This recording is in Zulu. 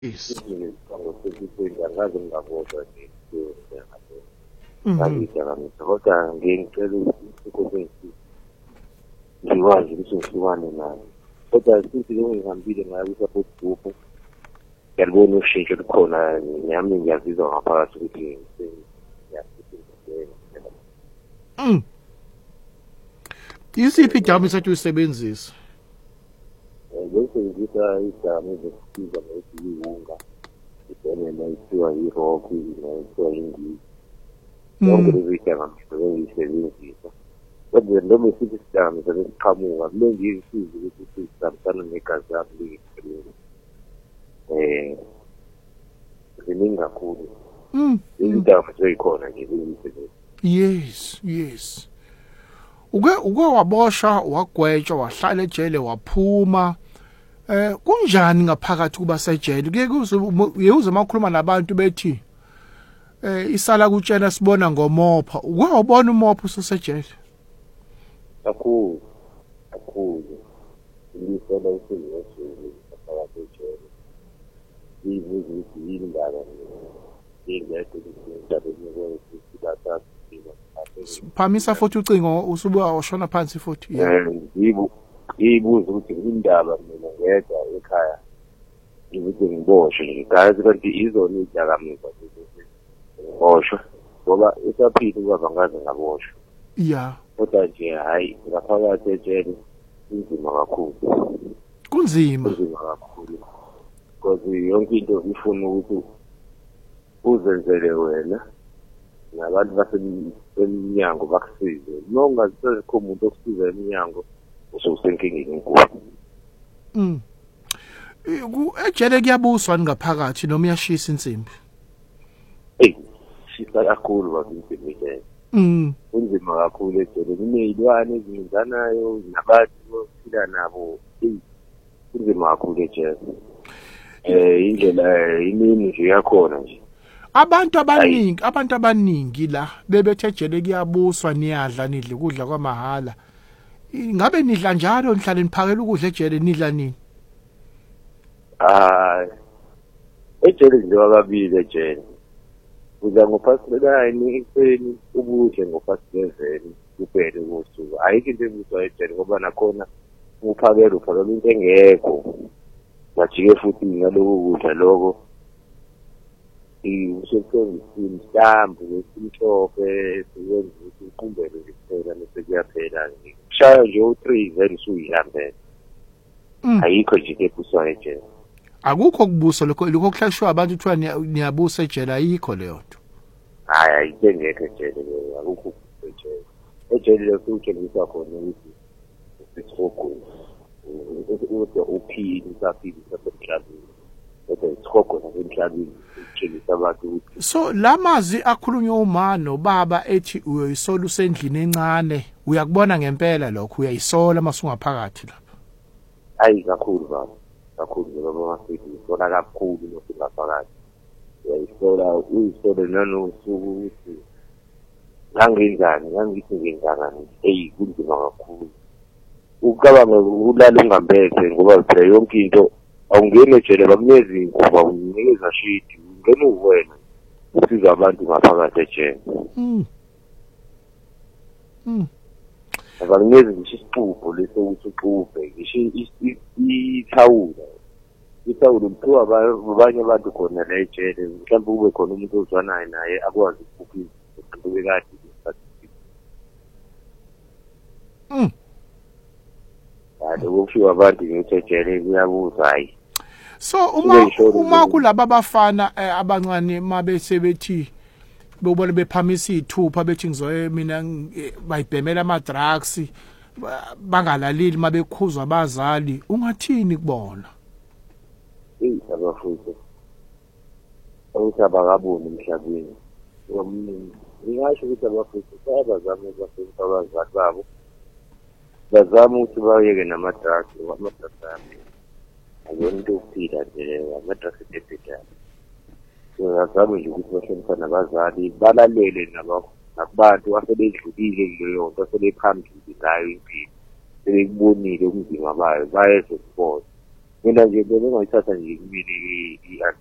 Yes. Angazi ngingabodwa nje ngayidakamisa kodwa ngicela ukuthi ngikwazi ukuthi ngihlukane nayo kodwa futhi lo ngihambile ngaya ku-support group ngiyalibona ushintsho lukhona nami ngiyazizwa ngaphakathi ukuthi Isiphi igama esathi usebenzisa? Ngisebenzisa igama ezokufika nesiyiwunga ibonela ithiwa yi-rock ithiwa yingisi yonke lezi igama ngiyisebenzisa kodwa noma isithi isigama sesiqhamuka kule ngiyisiza ukuthi sisihambisana negazi yami liyisebenzisa ziningi kakhulu izigama seyikhona nje liyisebenzisa. Yes. Uke wabosha wagwetshwa wahlala ejele waphuma kunjani ngaphakathi kuba sejele kuye uze makhuluma nabantu bethi isala kutshena sibona ngomopha uke wabona umopha usesejele kakhulu ngisela usengiyosho ngaphakathi ejele izizi ukuthi indaba ngingekho indaba sibathatha phamisa futhi ucingo usubuya washona phansi futhi ngiyibuza ukuthi indaba mina ngedwa ekhaya ukuthi ngiboshwe ngazi kanti izona idakamizwa ngiboshwe ngoba isaphila ubaba ngaze ngaboshwa kodwa nje hayi ngaphakathi ejele kunzima kakhulu kakhulu because yonke into ifuna ukuthi uzenzele wena nabantu basemnyango bakusize noma ungazisekho umuntu okusiza eminyango ususenkingeni enkulu. Ejele kuyabuswa ngaphakathi noma uyashisa insimbi? Shisa kakhulu bakinsimbi nje. Kunzima kakhulu ejele kunezilwane ezincane nabantu bophila nabo. Kunzima kakhulu ejele. Indlela imini nje yakhona nje. Abantu abaningi la bebethejele kuyabuswa niyadla nidla ukudla kwamahala. Ngabe nidla njalo nihlale niphakela ukudla ejele nidla nini? Ejele nje kabili ejele. Udla ngo-9 ekuseni ubudle ngo-11 kuphela usuku. Ayikho into ebuswa ejele ngoba nakhona uphakela into engekho. Bajike futhi ngaloko kudla lokho. Usemhlophe wesimhlophe siyenza ukuthi uqumbele nje kuphela bese kuyaphela nje kushaya nje u3 then usuyihambela ayikho nje ebuswa ejele akukho kubusa lokho kuhlashwa abantu kuthiwa niyabusa ejele ayikho leyo nto hayi ayikengekho ejele akukho ejele lokutshengisa khona ukuthi sithogo ukuthi uphili saphili sasemhlabeni so lamazi akhulunywa uma nobaba ethi uyoyisola usendlini encane uyakubona ngempela lokho uyayisola masungaphakathi lapha hayi kakhulu baba masithi sona kakhulu lokho ngaphakathi uyayisola uyisole nanosuku ukuthi ngangithi ngenzani kunzima kakhulu ucabanga ulala ungambethe ngoba phela yonke into awungene ejele bakunikeza inkuba unikeza shidi ungena uwena usiza abantu ngaphakathi ejele abakunikeza ngisho isixubho leso ukuthi uxubhe ngisho ithawula mthiwa abanye abantu khona la ejele mhlawumbe kube khona umuntu ozwanayo naye akwazi ukukhupha izinto bekade kanti ukushiwa abantu ngithi ejele kuyabuza hayi. So uma kulabo abafana abancane mabese bethi bobona bephamisa izithupha bethi ngizoye mina bayibhemela ama drugs bangalaleli mabekhuzwa abazali ungathini kubona? Abafuthu ukuthi abakaboni emhlabeni ngingasho ukuthi abafuthu bayazama ukubafundisa abazali babo bazama ukuthi bayeke nama-drugs ayona into yokuphila nje ama-drugs ephila bazame nje ukuthi bahlonipha nabazali balalele nakubantu asebedlulile kuleyo nto asebephambili ngayo impilo sebekubonile ubunzima bayo bayeze kubona mina nje bengayithatha nje kumini